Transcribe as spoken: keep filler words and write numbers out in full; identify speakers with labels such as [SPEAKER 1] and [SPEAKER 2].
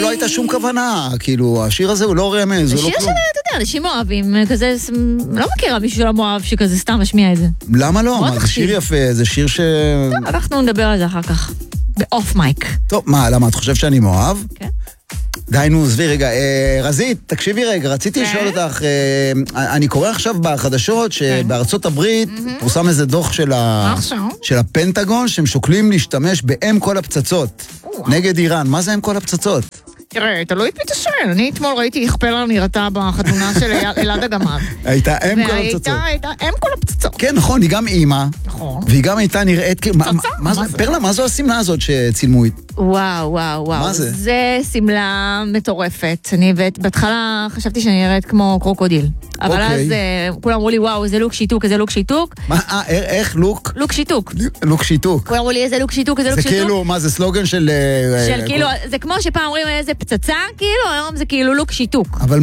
[SPEAKER 1] לא הייתה שום כוונה, כאילו, השיר הזה הוא לא רמז, הוא לא
[SPEAKER 2] השיר
[SPEAKER 1] כלום.
[SPEAKER 2] שלה, אתה יודע, אנשים אוהבים, כזה, לא מכירה מישהו שלא אוהב שכזה סתם משמיע את זה.
[SPEAKER 1] למה לא?
[SPEAKER 2] מאוד
[SPEAKER 1] מה, זה
[SPEAKER 2] מחשיב.
[SPEAKER 1] שיר יפה, זה שיר ש...
[SPEAKER 2] טוב, אנחנו נדבר על זה אחר כך. באוף מייק.
[SPEAKER 1] טוב, מה, למה, את חושב שאני מאוהב?
[SPEAKER 2] כן.
[SPEAKER 1] די, נו, עזבי רגע. אה, רזית, תקשיבי רגע, רציתי לשאול אותך, אה, אני קורא עכשיו בחדשות שבארצות הברית פורסם איזה דוח של ה-
[SPEAKER 2] מה עכשיו?
[SPEAKER 1] של הפנטגון, שהם שוקלים להשתמש באם כל הפצצות נגד איראן. מה זה אם כל הפצצות?
[SPEAKER 2] תראה, תלוי את מי אתה שואל. אני אתמול ראיתי איך פלה נראתה בחתונה של אלעד הגמד.
[SPEAKER 1] הייתה אם כל הפצצות.
[SPEAKER 2] והייתה, הייתה אם כל הפצצות.
[SPEAKER 1] כן, נכון, היא גם אימא.
[SPEAKER 2] נכון.
[SPEAKER 1] והיא גם הייתה נראית כאילו... מה-
[SPEAKER 2] פצצה?
[SPEAKER 1] מה זה?
[SPEAKER 2] מה זה?
[SPEAKER 1] פרלה, מה זו השמלה הזאת שצילמו איתה?
[SPEAKER 2] וואו, וואו, וואו.
[SPEAKER 1] מה זה?
[SPEAKER 2] זה סמלה מטורפת. אני בהתחלה חשבתי שאני נראית כמו קרוקודיל. אבל
[SPEAKER 1] אוקיי.
[SPEAKER 2] אז אה, כולם אמרו לי, וואו, איזה לוק שיתוק, איזה לוק שיתוק.
[SPEAKER 1] מה, אה, איך לוק?
[SPEAKER 2] לוק שיתוק.
[SPEAKER 1] לוק שיתוק.
[SPEAKER 2] כולם אמרו לי, איזה לוק שיתוק, איזה לוק
[SPEAKER 1] זה
[SPEAKER 2] שיתוק.
[SPEAKER 1] כאילו, מה זה סלוגן של... אה,
[SPEAKER 2] של
[SPEAKER 1] אה,
[SPEAKER 2] כאילו, זה כמו שפעם אומרים איזה פצצה, כאילו, היום זה כאילו לוק שיתוק.
[SPEAKER 1] אבל